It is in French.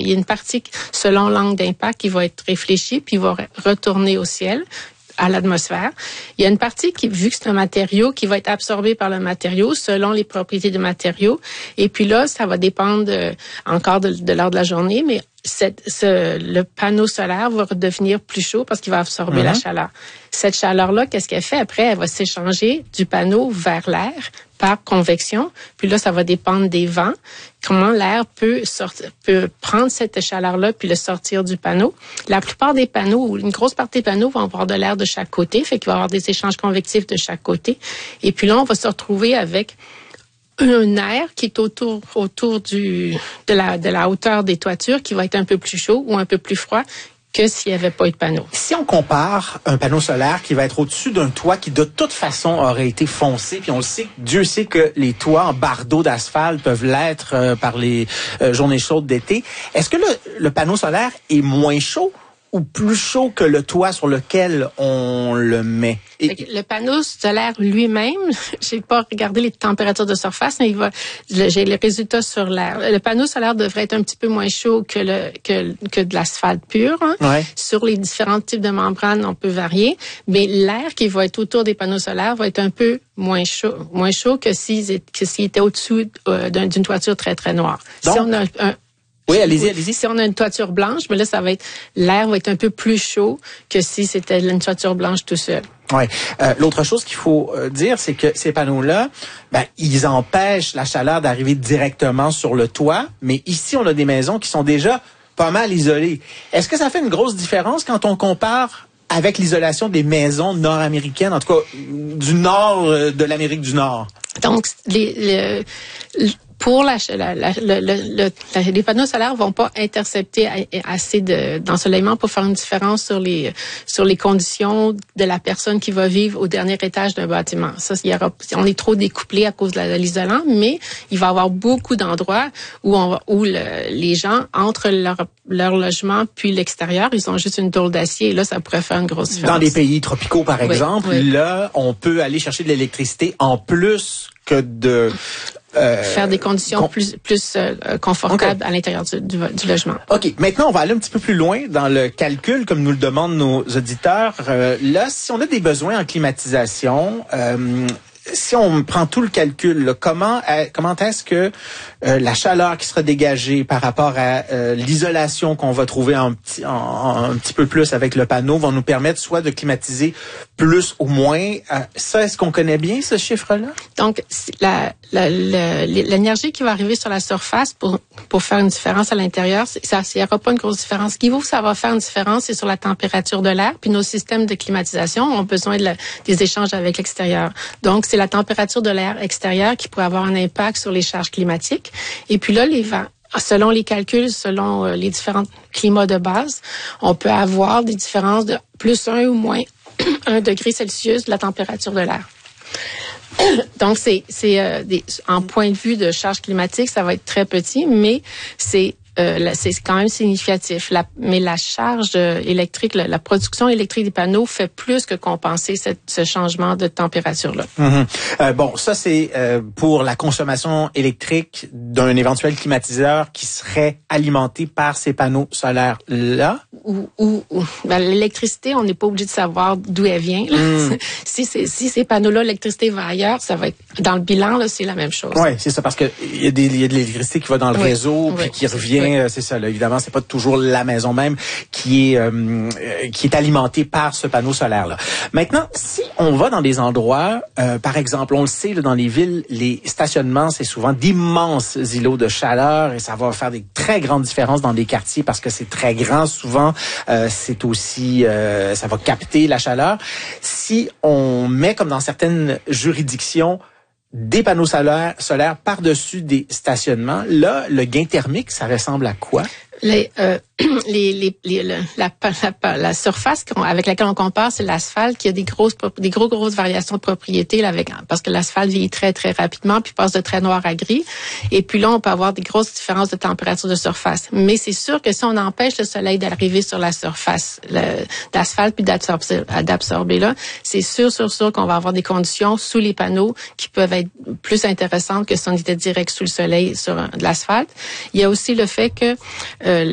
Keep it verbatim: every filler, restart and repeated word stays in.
il y a une partie selon l'angle d'impact qui va être réfléchie puis va retourner au ciel, à l'atmosphère. Il y a une partie qui, vu que c'est un matériau, qui va être absorbée par le matériau selon les propriétés du matériau. Et puis là, ça va dépendre de, encore de, de l'heure de la journée, mais cette, ce, le panneau solaire va redevenir plus chaud parce qu'il va absorber mm-hmm. la chaleur. Cette chaleur-là, qu'est-ce qu'elle fait? Après, elle va s'échanger du panneau vers l'air par convection. Puis là, ça va dépendre des vents. Comment l'air peut sortir, peut prendre cette chaleur-là puis le sortir du panneau. La plupart des panneaux, ou une grosse partie des panneaux, vont avoir de l'air de chaque côté. Fait qu'il va y avoir des échanges convectifs de chaque côté. Et puis là, on va se retrouver avec un air qui est autour autour du de la de la hauteur des toitures qui va être un peu plus chaud ou un peu plus froid que s'il n'y avait pas eu de panneau. Si on compare un panneau solaire qui va être au-dessus d'un toit qui de toute façon aurait été foncé, puis on le sait, Dieu sait que les toits en bardeaux d'asphalte peuvent l'être euh, par les euh, journées chaudes d'été, est-ce que le, le panneau solaire est moins chaud ou plus chaud que le toit sur lequel on le met? Et... Le panneau solaire lui-même, j'ai pas regardé les températures de surface, mais il va, j'ai les résultats sur l'air. Le panneau solaire devrait être un petit peu moins chaud que le que que de l'asphalte pur. Hein. Ouais. Sur les différents types de membranes, on peut varier, mais l'air qui va être autour des panneaux solaires va être un peu moins chaud, moins chaud que s'il que s'il était au-dessus euh, d'une toiture très très noire. Donc, si on a un Oui, allez-y, allez-y. Si on a une toiture blanche, mais là, ça va être, l'air va être un peu plus chaud que si c'était une toiture blanche tout seul. Ouais. Euh, l'autre chose qu'il faut euh, dire, c'est que ces panneaux-là, ben, ils empêchent la chaleur d'arriver directement sur le toit. Mais ici, on a des maisons qui sont déjà pas mal isolées. Est-ce que ça fait une grosse différence quand on compare avec l'isolation des maisons nord-américaines, en tout cas du nord euh, de l'Amérique du Nord? Donc, les, les, les Pour la, la, la, la, la, la, les panneaux solaires vont pas intercepter assez de, d'ensoleillement pour faire une différence sur les sur les conditions de la personne qui va vivre au dernier étage d'un bâtiment. Ça, il y aura, on est trop découplé à cause de, la, de l'isolant, mais il va y avoir beaucoup d'endroits où on va, où le, les gens entre leur leur logement puis l'extérieur, ils ont juste une tôle d'acier et là, ça pourrait faire une grosse différence. Dans des pays tropicaux, par exemple, oui, oui. là, on peut aller chercher de l'électricité en plus que de Euh, faire des conditions con... plus plus euh, confortables okay. à l'intérieur du, du, du logement. OK. Maintenant, on va aller un petit peu plus loin dans le calcul, comme nous le demandent nos auditeurs. Euh, là, si on a des besoins en climatisation, euh, si on prend tout le calcul, là, comment euh, comment est-ce que euh, la chaleur qui sera dégagée par rapport à euh, l'isolation qu'on va trouver un petit en, en, un petit peu plus avec le panneau va nous permettre soit de climatiser plus ou moins. Euh, ça, est-ce qu'on connaît bien ce chiffre-là? Donc, la, la, la, l'énergie qui va arriver sur la surface pour pour faire une différence à l'intérieur, ça, il n'y aura pas une grosse différence. Ce qui vaut que ça va faire une différence, c'est sur la température de l'air. Puis nos systèmes de climatisation ont besoin de la, des échanges avec l'extérieur. Donc, c'est la température de l'air extérieur qui pourrait avoir un impact sur les charges climatiques. Et puis là, les vents, selon les calculs, selon euh, les différents climats de base, on peut avoir des différences de plus un ou moins un degré Celsius de la température de l'air. Donc, c'est, c'est euh, des, en point de vue de charge climatique, ça va être très petit, mais c'est Euh, là, c'est quand même significatif. La, mais la charge électrique, la, la production électrique des panneaux fait plus que compenser cette, ce changement de température-là. Mm-hmm. Euh, bon, ça, c'est euh, pour la consommation électrique d'un éventuel climatiseur qui serait alimenté par ces panneaux solaires-là. Ou, ou, ou ben, l'électricité, on n'est pas obligé de savoir d'où elle vient. Là. Mm. si, c'est, si ces panneaux-là, l'électricité va ailleurs, ça va être dans le bilan, là, c'est la même chose. Oui, c'est ça, parce que il y a des, il y a de l'électricité qui va dans le oui. réseau, puis oui. qui revient. Oui. C'est ça, là. Évidemment, c'est pas toujours la maison même qui est euh, qui est alimentée par ce panneau solaire-là. Maintenant, si on va dans des endroits, euh, par exemple, on le sait, là, dans les villes, les stationnements, c'est souvent d'immenses îlots de chaleur et ça va faire des très grandes différences dans des quartiers parce que c'est très grand. Souvent, euh, c'est aussi, euh, ça va capter la chaleur. Si on met, comme dans certaines juridictions, des panneaux solaires, solaires par-dessus des stationnements, là, le gain thermique, ça ressemble à quoi? Les, euh, les, les, les, la, la, la, la surface avec laquelle on compare, c'est l'asphalte qui a des grosses, des gros, grosses variations de propriété là, avec, parce que l'asphalte vieillit très, très rapidement puis passe de très noir à gris. Et puis là, on peut avoir des grosses différences de température de surface. Mais c'est sûr que si on empêche le soleil d'arriver sur la surface le, d'asphalte puis d'absorber, d'absorber là, c'est sûr, sûr, sûr qu'on va avoir des conditions sous les panneaux qui peuvent être plus intéressantes que si on était direct sous le soleil sur de l'asphalte. Il y a aussi le fait que euh,